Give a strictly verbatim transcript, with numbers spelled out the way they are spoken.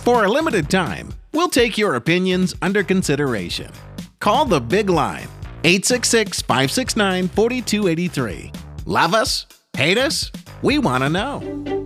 For a limited time, we'll take your opinions under consideration. Call the Big Line, eight six six, five six nine, four two eight three. Love us? Hate us? We want to know.